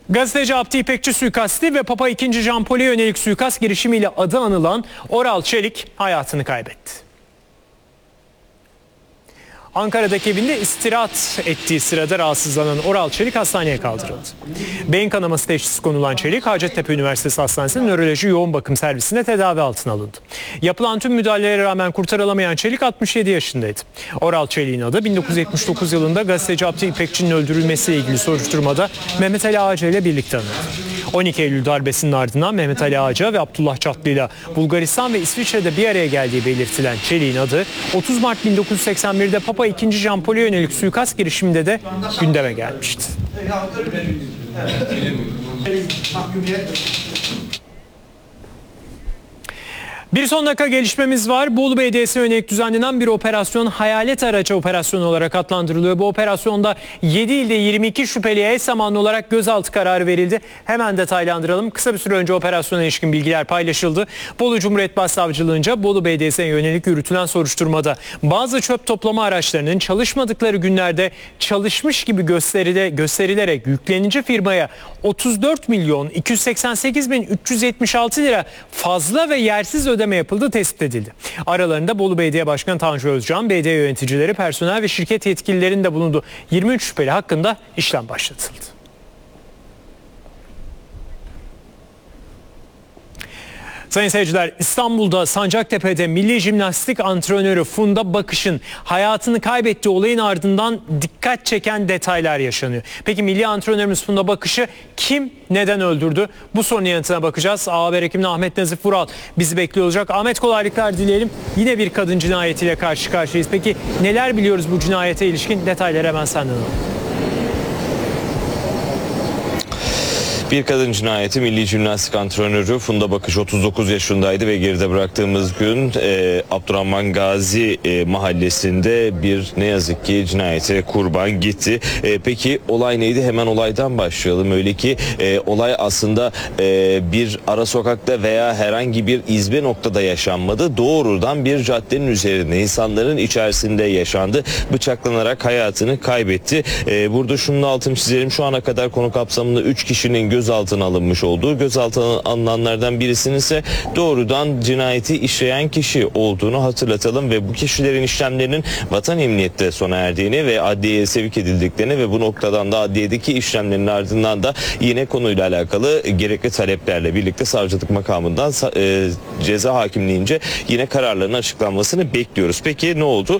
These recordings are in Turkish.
Gazeteci Abdi İpekçi suikasti ve Papa II. Jean Paul'e yönelik suikast girişimiyle adı anılan Oral Çelik hayatını kaybetti. Ankara'daki evinde istirahat ettiği sırada rahatsızlanan Oral Çelik hastaneye kaldırıldı. Beyin kanaması teşhisi konulan Çelik, Hacettepe Üniversitesi Hastanesi'nin nöroloji yoğun bakım servisinde tedavi altına alındı. Yapılan tüm müdahalelere rağmen kurtarılamayan Çelik 67 yaşındaydı. Oral Çelik'in adı 1979 yılında gazeteci Abdi İpekçi'nin öldürülmesiyle ilgili soruşturmada Mehmet Ali Ağca ile birlikte anıldı. 12 Eylül darbesinin ardından Mehmet Ali Ağca ve Abdullah Çatlı ile Bulgaristan ve İsviçre'de bir araya geldiği belirtilen Çelik'in adı 30 Mart 1981'de Papa II. Jean Paul'e yönelik suikast girişiminde de gündeme gelmişti. Bir son dakika gelişmemiz var. Bolu Belediyesi'ne yönelik düzenlenen bir operasyon hayalet aracı operasyonu olarak adlandırılıyor. Bu operasyonda 7 ilde 22 şüpheliye eş zamanlı olarak gözaltı kararı verildi. Hemen detaylandıralım. Kısa bir süre önce operasyona ilişkin bilgiler paylaşıldı. Bolu Cumhuriyet Başsavcılığınca Bolu Belediyesi'ne yönelik yürütülen soruşturmada bazı çöp toplama araçlarının çalışmadıkları günlerde çalışmış gibi gösterilerek yüklenici firmaya 34 milyon 288 bin 376 lira fazla ve yersiz ödeme yapıldığı tespit edildi. Aralarında Bolu Belediye Başkanı Tanju Özcan, belediye yöneticileri, personel ve şirket yetkililerinin de bulunduğu 23 şüpheli hakkında işlem başlatıldı. Sayın seyirciler, İstanbul'da Sancaktepe'de milli jimnastik antrenörü Funda Bakış'ın hayatını kaybettiği olayın ardından dikkat çeken detaylar yaşanıyor. Peki milli antrenörümüz Funda Bakış'ı kim, neden öldürdü? Bu sorunun yanıtına bakacağız. A Haber ekibine Ahmet Nazif Vural bizi bekliyor olacak. Ahmet, kolaylıklar dileyelim. Yine bir kadın cinayetiyle karşı karşıyayız. Peki neler biliyoruz bu cinayete ilişkin? Detayları hemen senden alalım. Bir kadın cinayeti, milli jimnastik antrenörü Funda Bakış 39 yaşındaydı ve geride bıraktığımız gün Abdurrahman Gazi mahallesinde bir ne yazık ki cinayete kurban gitti. Peki olay neydi? Hemen olaydan başlayalım. Öyle ki olay aslında bir ara sokakta veya herhangi bir izbe noktada yaşanmadı. Doğrudan bir caddenin üzerinde, insanların içerisinde yaşandı. Bıçaklanarak hayatını kaybetti. Burada şunun altını çizelim. Şu ana kadar konu kapsamında 3 kişinin gözaltına alınmış olduğu, gözaltına alınanlardan birisinin ise doğrudan cinayeti işleyen kişi olduğunu hatırlatalım ve bu kişilerin işlemlerinin vatan emniyette sona erdiğini ve adliyeye sevk edildiklerini ve bu noktadan da adliyedeki işlemlerin ardından da yine konuyla alakalı gerekli taleplerle birlikte savcılık makamından ceza hakimliğince yine kararlarının açıklanmasını bekliyoruz. Peki ne oldu?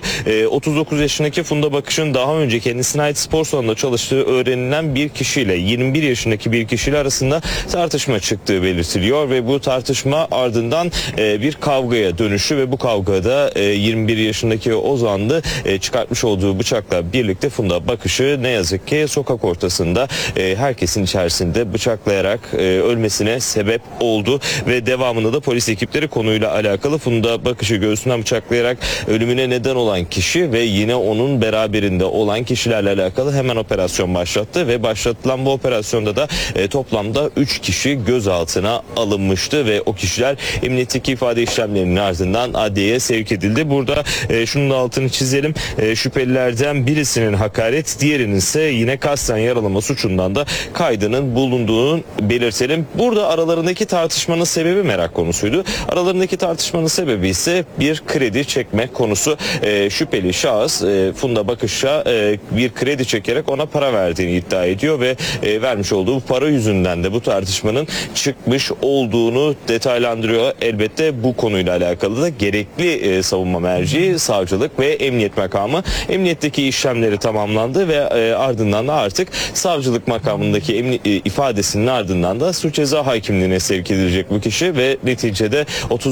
39 yaşındaki Funda Bakış'ın daha önce kendisine ait spor salonunda çalıştığı öğrenilen bir kişiyle 21 yaşındaki bir kişiyle arasında tartışma çıktığı belirtiliyor ve bu tartışma ardından bir kavgaya dönüştü ve bu kavgada 21 yaşındaki Ozanlı çıkartmış olduğu bıçakla birlikte Funda Bakış'ı ne yazık ki sokak ortasında herkesin içerisinde bıçaklayarak ölmesine sebep oldu ve devamında da polis ekipleri konuyla alakalı Funda Bakış'ı göğsünden bıçaklayarak ölümüne neden olan kişi ve yine onun beraberinde olan kişilerle alakalı hemen operasyon başlattı ve başlatılan bu operasyonda da toplamda 3 kişi gözaltına alınmıştı ve o kişiler emniyetteki ifade işlemlerinin ardından adliyeye sevk edildi. Burada şunun altını çizelim. Şüphelilerden birisinin hakaret, diğerinin ise yine kasten yaralama suçundan da kaydının bulunduğunu belirtelim. Burada aralarındaki tartışmanın sebebi merak konusuydu. Aralarındaki tartışmanın sebebi ise bir kredi çekme konusu. Şüpheli şahıs Funda Bakış'a bir kredi çekerek ona para verdiğini iddia ediyor ve vermiş olduğu para yüzünden de bu tartışmanın çıkmış olduğunu detaylandırıyor. Elbette bu konuyla alakalı da gerekli savunma merci, savcılık ve emniyet makamı emniyetteki işlemleri tamamlandı ve ardından da artık savcılık makamındaki ifadesinin ardından da suç ceza hakimliğine sevk edilecek bu kişi ve neticede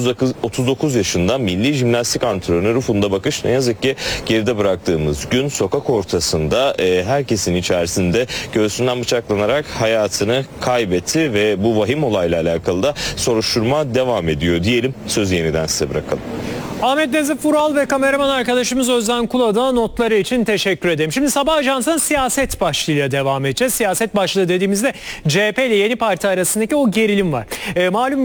39 yaşında milli jimnastik antrenörü Funda Bakış ne yazık ki geride bıraktığımız gün sokak ortasında herkesin içerisinde göğsünden bıçaklanarak hayatını kaybetti ve bu vahim olayla alakalı da soruşturma devam ediyor diyelim. Sözü yeniden size bırakalım. Ahmet Nazif Vural ve kameraman arkadaşımız Özden Kula'da notları için teşekkür ederim. Şimdi Sabah Ajansı'nın siyaset başlığıyla devam edeceğiz. Siyaset başlığı dediğimizde CHP ile Yeni Parti arasındaki o gerilim var. Malum